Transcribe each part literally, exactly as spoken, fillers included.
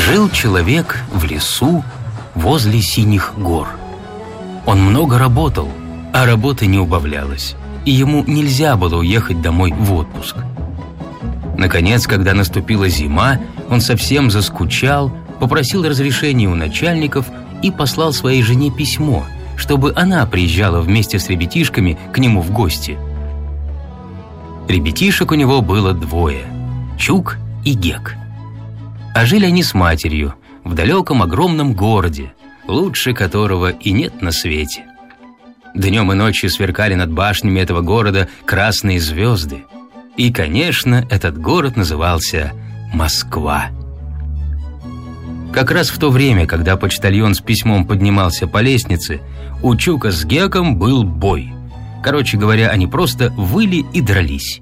Жил человек в лесу возле синих гор. Он много работал, а работы не убавлялось, и ему нельзя было уехать домой в отпуск. Наконец, когда наступила зима, он совсем заскучал, попросил разрешения у начальников и послал своей жене письмо, чтобы она приезжала вместе с ребятишками к нему в гости. Ребятишек у него было двое – Чук и Гек. А жили они с матерью в далеком огромном городе, лучше которого и нет на свете. Днем и ночью сверкали над башнями этого города красные звезды. И, конечно, этот город назывался Москва. Как раз в то время, когда почтальон с письмом поднимался по лестнице, у Чука с Геком был бой. Короче говоря, они просто выли и дрались.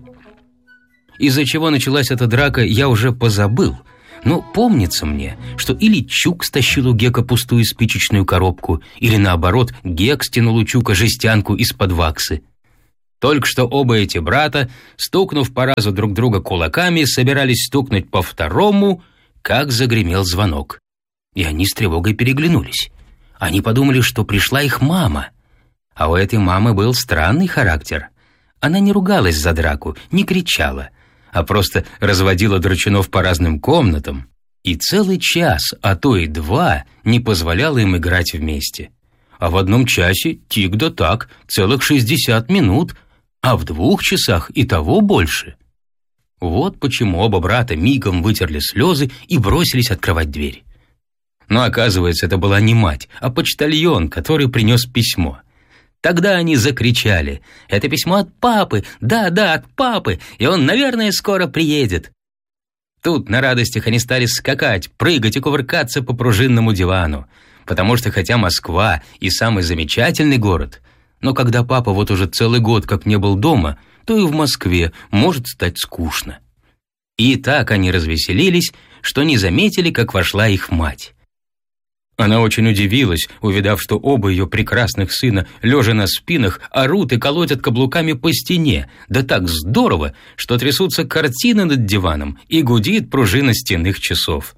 Из-за чего началась эта драка, я уже позабыл. Но помнится мне, что или Чук стащил у Гека пустую спичечную коробку, или наоборот, Гек стянул у Чука жестянку из-под ваксы. Только что оба эти брата, стукнув по разу друг друга кулаками, собирались стукнуть по второму, как загремел звонок. И они с тревогой переглянулись. Они подумали, что пришла их мама. А у этой мамы был странный характер. Она не ругалась за драку, не кричала, а просто разводила драчунов по разным комнатам и целый час, а то и два, не позволяла им играть вместе. А в одном часе тик да так, целых шестьдесят минут, а в двух часах и того больше. Вот почему оба брата мигом вытерли слезы и бросились открывать дверь. Но оказывается, это была не мать, а почтальон, который принес письмо. Тогда они закричали: «Это письмо от папы! Да-да, от папы! И он, наверное, скоро приедет!» Тут на радостях они стали скакать, прыгать и кувыркаться по пружинному дивану, потому что хотя Москва и самый замечательный город, но когда папа вот уже целый год как не был дома, то и в Москве может стать скучно. И так они развеселились, что не заметили, как вошла их мать. Она очень удивилась, увидав, что оба ее прекрасных сына, лежа на спинах, орут и колотят каблуками по стене, да так здорово, что трясутся картины над диваном и гудит пружина стенных часов.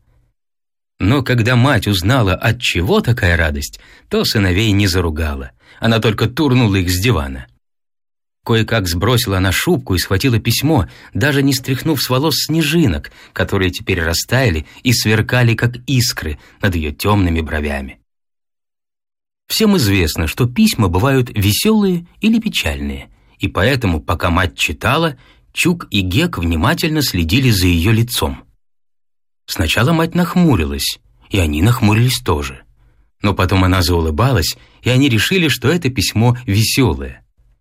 Но когда мать узнала, от чего такая радость, то сыновей не заругала, она только турнула их с дивана. Кое-как сбросила она шубку и схватила письмо, даже не стряхнув с волос снежинок, которые теперь растаяли и сверкали, как искры, над ее темными бровями. Всем известно, что письма бывают веселые или печальные, и поэтому, пока мать читала, Чук и Гек внимательно следили за ее лицом. Сначала мать нахмурилась, и они нахмурились тоже. Но потом она заулыбалась, и они решили, что это письмо веселое.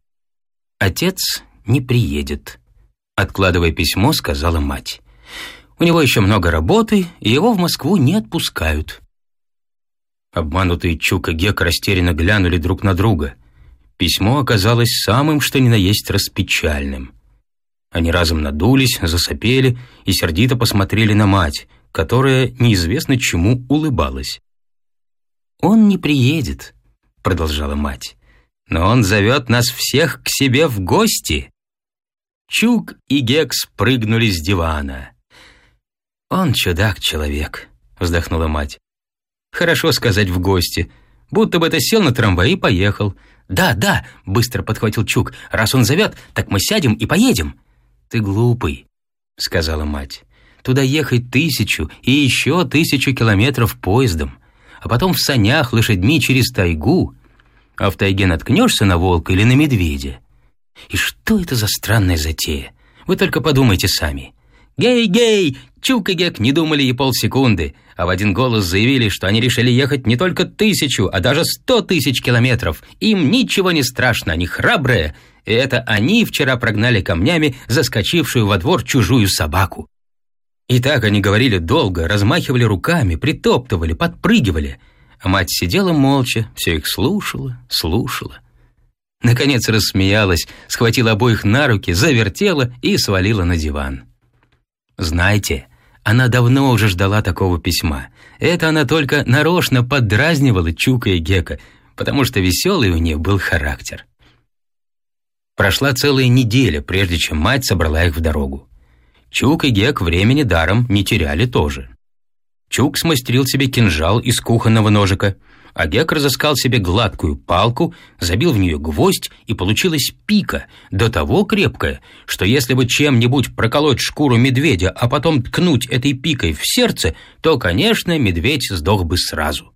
«Отец не приедет», — откладывая письмо, сказала мать. «У него еще много работы, и его в Москву не отпускают». Обманутые Чук и Гек растерянно глянули друг на друга. Письмо оказалось самым что ни на есть распечальным. Они разом надулись, засопели и сердито посмотрели на мать, которая неизвестно чему улыбалась. «Он не приедет», — продолжала мать. «Но он зовет нас всех к себе в гости». Чук и Гек спрыгнули с дивана. «Он чудак-человек», — вздохнула мать. «Хорошо сказать в гости, будто бы ты сел на трамвай и поехал». «Да, да», — быстро подхватил Чук, — «раз он зовет, так мы сядем и поедем». «Ты глупый», — сказала мать. «Туда ехать тысячу и еще тысячу километров поездом, а потом в санях лошадьми через тайгу. А в тайге наткнешься на волка или на медведя. И что это за странная затея? Вы только подумайте сами. Гей-гей! Чук и Гек не думали и полсекунды, а в один голос заявили, что они решили ехать не только тысячу, а даже сто тысяч километров. Им ничего не страшно, они храбрые. И это они вчера прогнали камнями заскочившую во двор чужую собаку. И так они говорили долго, размахивали руками, притоптывали, подпрыгивали. А мать сидела молча, все их слушала, слушала. Наконец рассмеялась, схватила обоих на руки, завертела и свалила на диван. Знаете, она давно уже ждала такого письма. Это она только нарочно поддразнивала Чука и Гека, потому что веселый у них был характер. Прошла целая неделя, прежде чем мать собрала их в дорогу. Чук и Гек времени даром не теряли тоже. Чук смастерил себе кинжал из кухонного ножика, а Гек разыскал себе гладкую палку, забил в нее гвоздь, и получилась пика, до того крепкая, что если бы чем-нибудь проколоть шкуру медведя, а потом ткнуть этой пикой в сердце, то, конечно, медведь сдох бы сразу.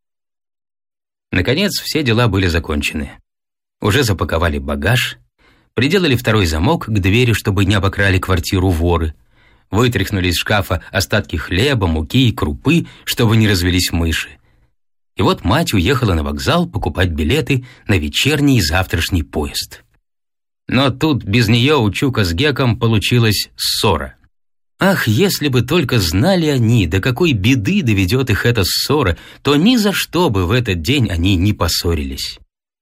Наконец, все дела были закончены. Уже запаковали багаж, приделали второй замок к двери, чтобы не обокрали квартиру воры, вытряхнули из шкафа остатки хлеба, муки и крупы, чтобы не развелись мыши. И вот мать уехала на вокзал покупать билеты на вечерний и завтрашний поезд. Но тут без нее у Чука с Геком получилась ссора. Ах, если бы только знали они, до какой беды доведет их эта ссора, то ни за что бы в этот день они не поссорились.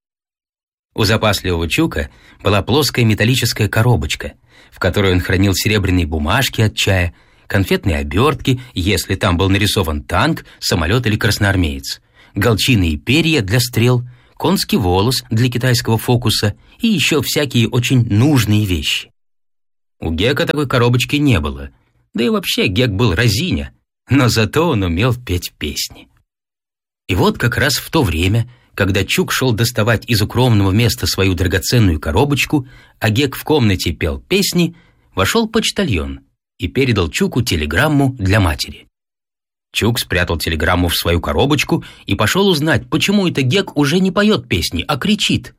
У запасливого Чука была плоская металлическая коробочка, в которой он хранил серебряные бумажки от чая, конфетные обертки, если там был нарисован танк, самолет или красноармеец, голчиные перья для стрел, конский волос для китайского фокуса и еще всякие очень нужные вещи. У Гека такой коробочки не было, да и вообще Гек был разиня, но зато он умел петь песни. И вот как раз в то время, когда Чук шел доставать из укромного места свою драгоценную коробочку, а Гек в комнате пел песни, вошел почтальон и передал Чуку телеграмму для матери. Чук спрятал телеграмму в свою коробочку и пошел узнать, почему это Гек уже не поет песни, а кричит: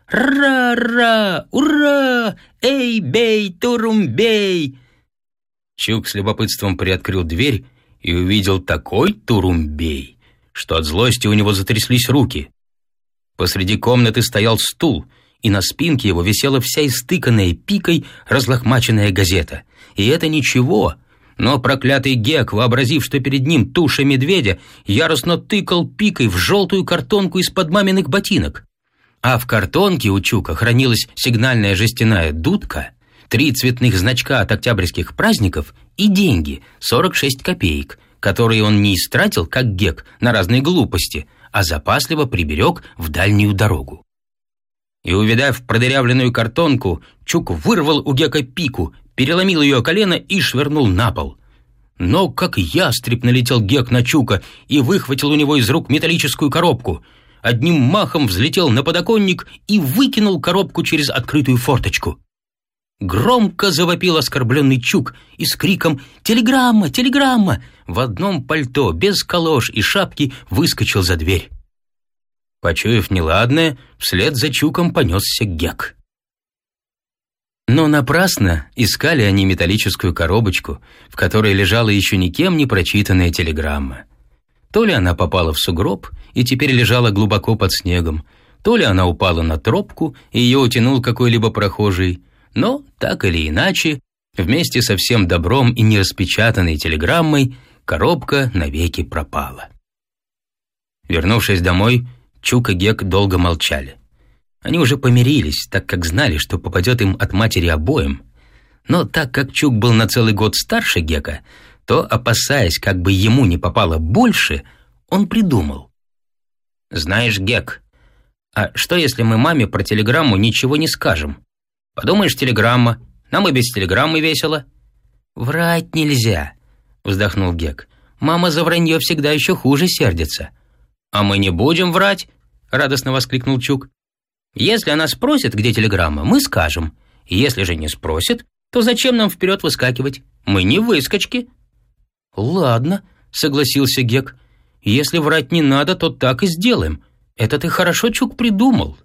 «Ра-ра! Ура! Эй, бей, турумбей!» Чук с любопытством приоткрыл дверь и увидел такой турумбей, что от злости у него затряслись руки. Посреди комнаты стоял стул, и на спинке его висела вся истыканная пикой разлохмаченная газета. И это ничего, но проклятый Гек, вообразив, что перед ним туша медведя, яростно тыкал пикой в желтую картонку из-под маминых ботинок. А в картонке у Чука хранилась сигнальная жестяная дудка, три цветных значка от октябрьских праздников и деньги, сорок шесть копеек, которые он не истратил, как Гек, на разные глупости, а запасливо приберег в дальнюю дорогу. И, увидав продырявленную картонку, Чук вырвал у Гека пику, переломил ее колено и швырнул на пол. Но как ястреб налетел Гек на Чука и выхватил у него из рук металлическую коробку. Одним махом взлетел на подоконник и выкинул коробку через открытую форточку. Громко завопил оскорбленный Чук и с криком «Телеграмма! Телеграмма!» в одном пальто, без калош и шапки, выскочил за дверь. Почуяв неладное, вслед за Чуком понесся Гек. Но напрасно искали они металлическую коробочку, в которой лежала еще никем не прочитанная телеграмма. То ли она попала в сугроб и теперь лежала глубоко под снегом, то ли она упала на тропку и ее утянул какой-либо прохожий, но, так или иначе, вместе со всем добром и нераспечатанной телеграммой коробка навеки пропала. Вернувшись домой, Чук и Гек долго молчали. Они уже помирились, так как знали, что попадет им от матери обоим. Но так как Чук был на целый год старше Гека, то, опасаясь, как бы ему не попало больше, он придумал. «Знаешь, Гек, а что, если мы маме про телеграмму ничего не скажем? Подумаешь, телеграмма, нам и без телеграммы весело». «Врать нельзя», — вздохнул Гек. «Мама за вранье всегда еще хуже сердится». «А мы не будем врать», — радостно воскликнул Чук. «Если она спросит, где телеграмма, мы скажем. Если же не спросит, то зачем нам вперед выскакивать? Мы не выскочки». «Ладно», — согласился Гек. «Если врать не надо, то так и сделаем. Это ты хорошо, Чук, придумал».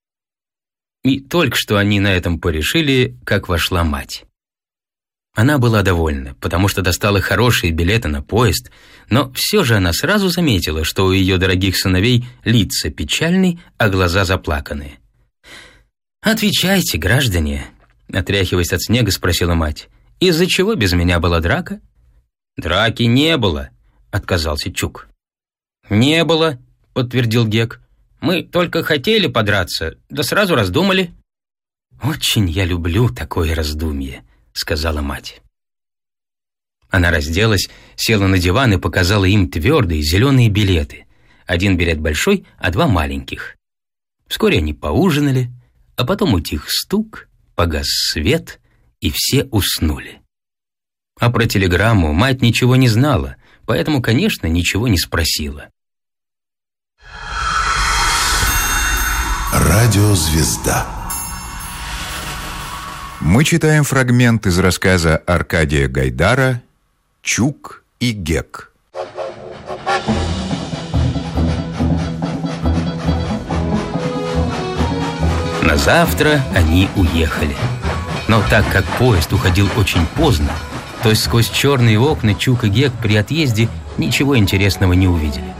И только что они на этом порешили, как вошла мать. Она была довольна, потому что достала хорошие билеты на поезд, но все же она сразу заметила, что у ее дорогих сыновей лица печальны, а глаза заплаканные. «Отвечайте, граждане», — отряхиваясь от снега, спросила мать, «из-за чего без меня была драка?» «Драки не было», — отказался Чук. «Не было», — подтвердил Гек. «Мы только хотели подраться, да сразу раздумали». «Очень я люблю такое раздумье», — сказала мать. Она разделась, села на диван и показала им твердые зеленые билеты. Один билет большой, а два маленьких. Вскоре они поужинали, а потом утих стук, погас свет, и все уснули. А про телеграмму мать ничего не знала, поэтому, конечно, ничего не спросила. Радиозвезда. Мы читаем фрагмент из рассказа Аркадия Гайдара «Чук и Гек». На завтра они уехали. Но так как поезд уходил очень поздно, то есть сквозь черные окна Чук и Гек при отъезде ничего интересного не увидели.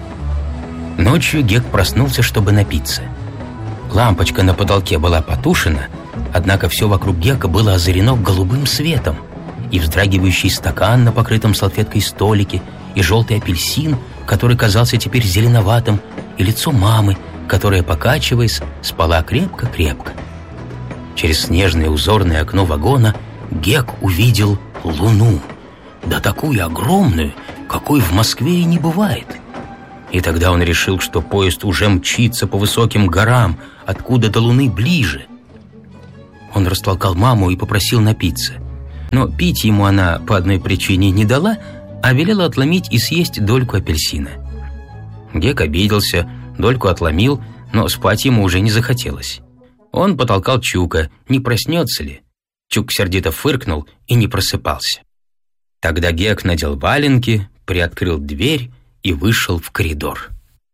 Ночью Гек проснулся, чтобы напиться. Лампочка на потолке была потушена, однако все вокруг Гека было озарено голубым светом. И вздрагивающий стакан на покрытом салфеткой столике, и желтый апельсин, который казался теперь зеленоватым, и лицо мамы, которая, покачиваясь, спала крепко-крепко. Через снежное узорное окно вагона Гек увидел луну, да такую огромную, какой в Москве и не бывает. И тогда он решил, что поезд уже мчится по высоким горам, откуда до луны ближе. Он растолкал маму и попросил напиться. Но пить ему она по одной причине не дала, а велела отломить и съесть дольку апельсина. Гек обиделся, дольку отломил, но спать ему уже не захотелось. Он потолкал Чука, не проснется ли. Чук сердито фыркнул и не просыпался. Тогда Гек надел валенки, приоткрыл дверь и вышел в коридор.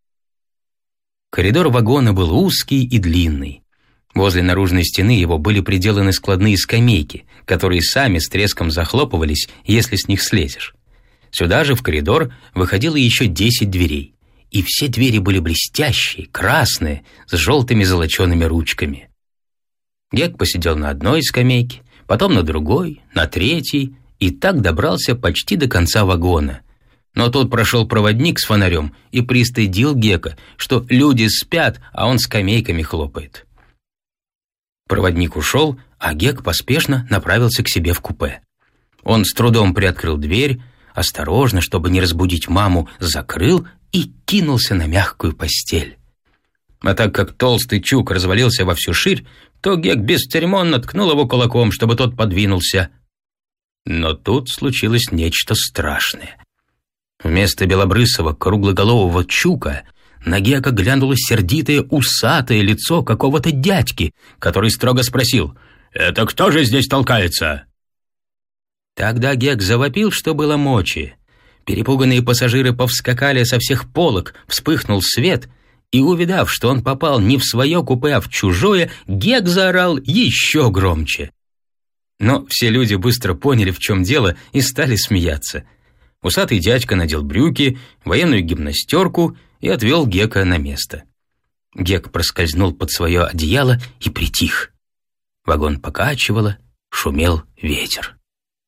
Коридор вагона был узкий и длинный. Возле наружной стены его были приделаны складные скамейки, которые сами с треском захлопывались, если с них слезешь. Сюда же в коридор выходило еще десять дверей. И все двери были блестящие, красные, с желтыми золочеными ручками. Гек посидел на одной скамейке, потом на другой, на третьей, и так добрался почти до конца вагона. Но тут прошел проводник с фонарем и пристыдил Гека, что люди спят, а он скамейками хлопает. Проводник ушел, а Гек поспешно направился к себе в купе. Он с трудом приоткрыл дверь, осторожно, чтобы не разбудить маму, закрыл и кинулся на мягкую постель. А так как толстый Чук развалился во всю ширь, то Гек бесцеремонно ткнул его кулаком, чтобы тот подвинулся. Но тут случилось нечто страшное. Вместо белобрысого круглоголового Чука на Гека глянуло сердитое усатое лицо какого-то дядьки, который строго спросил: «Это кто же здесь толкается?» Тогда Гек завопил, что было мочи. Перепуганные пассажиры повскакали со всех полок, вспыхнул свет, и, увидав, что он попал не в свое купе, а в чужое, Гек заорал еще громче. Но все люди быстро поняли, в чем дело, и стали смеяться. Усатый дядька надел брюки, военную гимнастерку и отвел Гека на место. Гек проскользнул под свое одеяло и притих. Вагон покачивало, шумел ветер.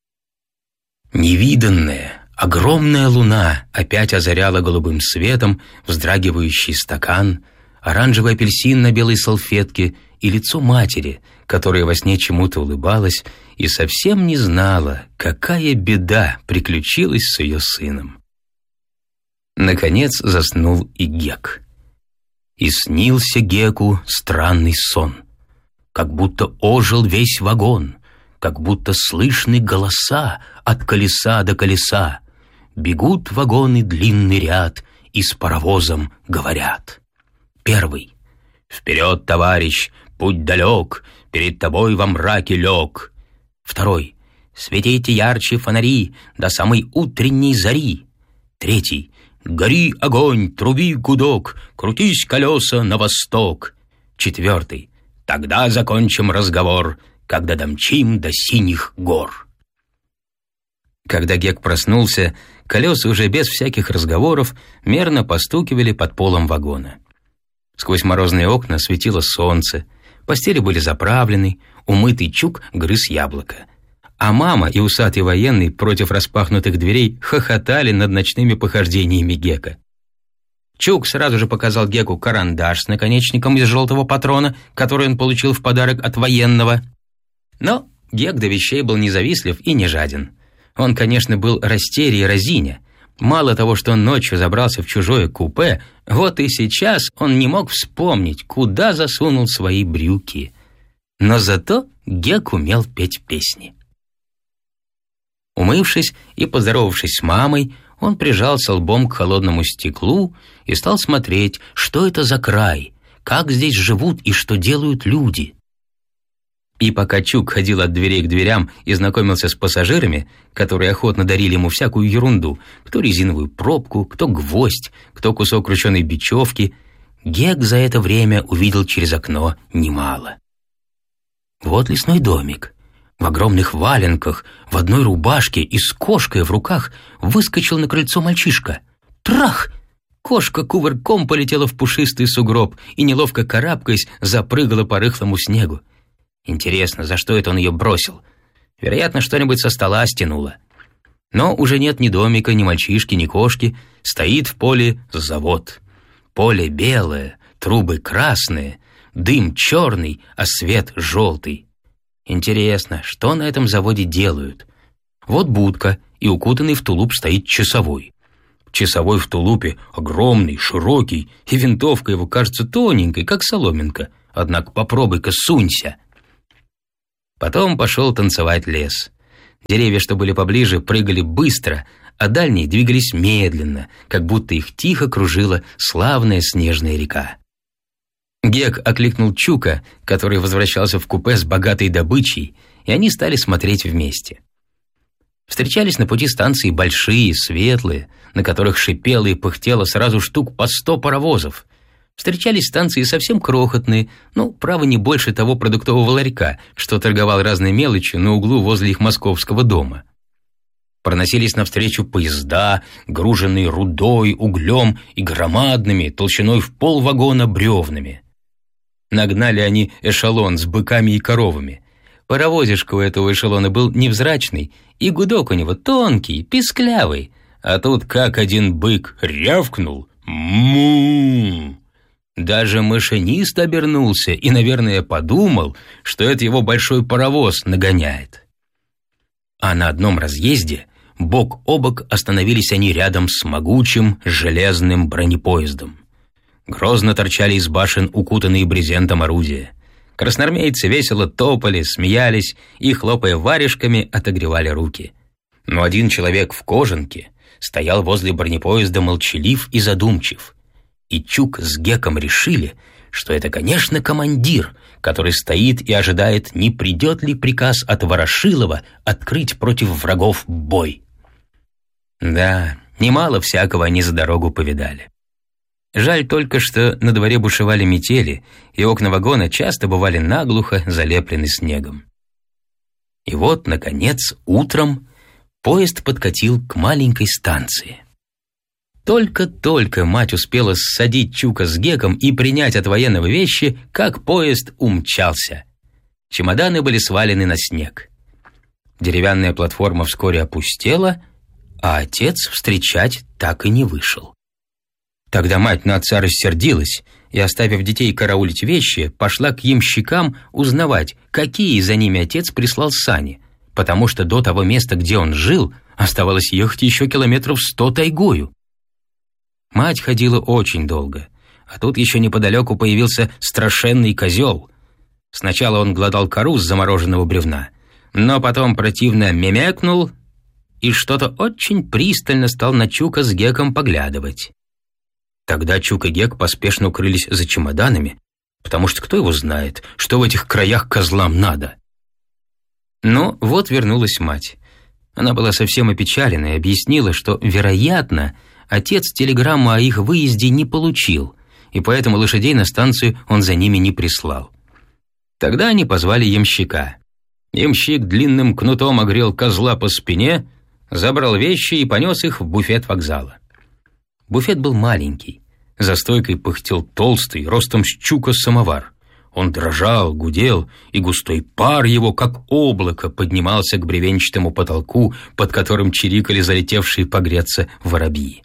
Невиданная, огромная луна опять озаряла голубым светом вздрагивающий стакан, оранжевый апельсин на белой салфетке и лицо матери, которая во сне чему-то улыбалась и совсем не знала, какая беда приключилась с ее сыном. Наконец заснул и Гек. И снился Геку странный сон, как будто ожил весь вагон, как будто слышны голоса от колеса до колеса. Бегут вагоны длинный ряд и с паровозом говорят. Первый. «Вперед, товарищ, путь далек, перед тобой во мраке лег». Второй. «Светите ярче фонари до самой утренней зари». Третий. «Гори огонь, труби гудок, крутись колеса на восток». Четвертый. «Тогда закончим разговор, когда домчим до синих гор». Когда Гек проснулся, колеса уже без всяких разговоров мерно постукивали под полом вагона. Сквозь морозные окна светило солнце, постели были заправлены, умытый Чук грыз яблоко. А мама и усатый военный против распахнутых дверей хохотали над ночными похождениями Гека. Чук сразу же показал Геку карандаш с наконечником из желтого патрона, который он получил в подарок от военного. Но Гек до вещей был независтлив и не жаден. Он, конечно, был растерян и разиня. Мало того, что он ночью забрался в чужое купе, вот и сейчас он не мог вспомнить, куда засунул свои брюки. Но зато Гек умел петь песни. Умывшись и поздоровавшись с мамой, он прижался лбом к холодному стеклу и стал смотреть, что это за край, как здесь живут и что делают люди. И пока Чук ходил от дверей к дверям и знакомился с пассажирами, которые охотно дарили ему всякую ерунду, кто резиновую пробку, кто гвоздь, кто кусок крученой бечевки, Гек за это время увидел через окно немало. Вот лесной домик. В огромных валенках, в одной рубашке и с кошкой в руках выскочил на крыльцо мальчишка. Трах! Кошка кувырком полетела в пушистый сугроб и, неловко карабкаясь, запрыгала по рыхлому снегу. Интересно, за что это он ее бросил? Вероятно, что-нибудь со стола стянуло. Но уже нет ни домика, ни мальчишки, ни кошки. Стоит в поле завод. Поле белое, трубы красные, дым черный, а свет желтый. Интересно, что на этом заводе делают? Вот будка, и укутанный в тулуп стоит часовой. Часовой в тулупе огромный, широкий, и винтовка его кажется тоненькой, как соломинка. Однако попробуй-ка сунься. Потом пошел танцевать лес. Деревья, что были поближе, прыгали быстро, а дальние двигались медленно, как будто их тихо кружила славная снежная река. Гек окликнул Чука, который возвращался в купе с богатой добычей, и они стали смотреть вместе. Встречались на пути станции большие, светлые, на которых шипело и пыхтело сразу штук по сто паровозов. Встречались станции совсем крохотные, ну, право, не больше того продуктового ларька, что торговал разной мелочью на углу возле их московского дома. Проносились навстречу поезда, груженные рудой, углем и громадными, толщиной в полвагона бревнами. Нагнали они эшелон с быками и коровами. Паровозишка у этого эшелона был невзрачный, и гудок у него тонкий, писклявый. А тут как один бык рявкнул «му». Даже машинист обернулся и, наверное, подумал, что это его большой паровоз нагоняет. А на одном разъезде бок о бок остановились они рядом с могучим железным бронепоездом. Грозно торчали из башен укутанные брезентом орудия. Красноармейцы весело топали, смеялись и, хлопая варежками, отогревали руки. Но один человек в кожанке стоял возле бронепоезда молчалив и задумчив. И Чук с Геком решили, что это, конечно, командир, который стоит и ожидает, не придет ли приказ от Ворошилова открыть против врагов бой. Да, немало всякого они за дорогу повидали. Жаль только, что на дворе бушевали метели, и окна вагона часто бывали наглухо залеплены снегом. И вот, наконец, утром поезд подкатил к маленькой станции. Только-только мать успела ссадить Чука с Геком и принять от военного вещи, как поезд умчался. Чемоданы были свалены на снег. Деревянная платформа вскоре опустела, а отец встречать так и не вышел. Тогда мать на отца рассердилась и, оставив детей караулить вещи, пошла к ямщикам узнавать, какие за ними отец прислал сани, потому что до того места, где он жил, оставалось ехать еще километров сто тайгою. Мать ходила очень долго, а тут еще неподалеку появился страшенный козел. Сначала он глодал кору с замороженного бревна, но потом противно мемекнул и что-то очень пристально стал на Чука с Геком поглядывать. Тогда Чук и Гек поспешно укрылись за чемоданами, потому что кто его знает, что в этих краях козлам надо. Но вот вернулась мать. Она была совсем опечалена и объяснила, что, вероятно, отец телеграмму о их выезде не получил, и поэтому лошадей на станцию он за ними не прислал. Тогда они позвали ямщика. Ямщик длинным кнутом огрел козла по спине, забрал вещи и понес их в буфет вокзала. Буфет был маленький. За стойкой пыхтел толстый, ростом с Чука самовар. Он дрожал, гудел, и густой пар его, как облако, поднимался к бревенчатому потолку, под которым чирикали залетевшие погреться воробьи.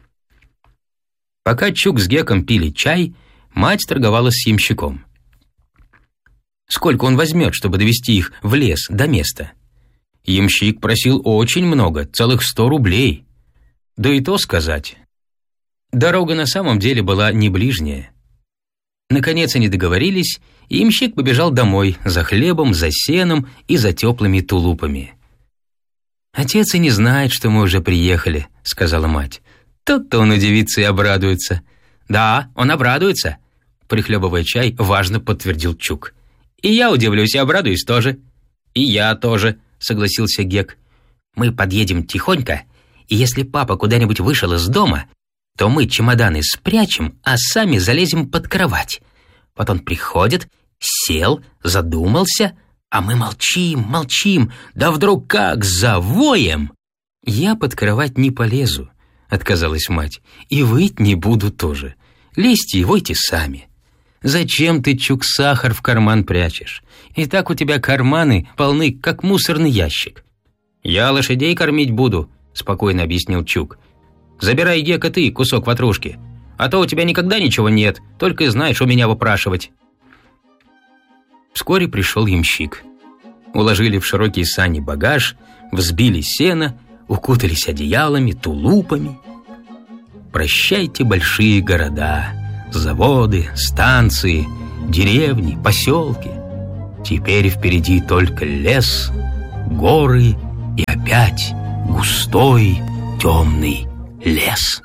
Пока Чук с Геком пили чай, мать торговалась с ямщиком. Сколько он возьмет, чтобы довести их в лес до места? Ямщик просил очень много, целых сто рублей. Да и то сказать. Дорога на самом деле была не ближняя. Наконец они договорились, и ямщик побежал домой за хлебом, за сеном и за теплыми тулупами. «Отец и не знает, что мы уже приехали», — сказала мать. «Тот-то он удивится и обрадуется». «Да, он обрадуется», — прихлебывая чай, важно подтвердил Чук. «И я удивлюсь и обрадуюсь тоже». «И я тоже», — согласился Гек. «Мы подъедем тихонько, и если папа куда-нибудь вышел из дома, то мы чемоданы спрячем, а сами залезем под кровать. Вот он приходит, сел, задумался, а мы молчим, молчим, да вдруг как завоем!» «Я под кровать не полезу», — отказалась мать, «и выть не буду тоже. Лезьте и войте сами. Зачем ты, Чук, сахар в карман прячешь? И так у тебя карманы полны, как мусорный ящик». «Я лошадей кормить буду», — спокойно объяснил Чук. «Забирай, Гека, ты кусок ватрушки, а то у тебя никогда ничего нет, только и знаешь у меня выпрашивать». Вскоре пришел ямщик. Уложили в широкие сани багаж, взбили сено, укутались одеялами, тулупами. Прощайте большие города, заводы, станции, деревни, поселки. Теперь впереди только лес, горы и опять густой темный лес.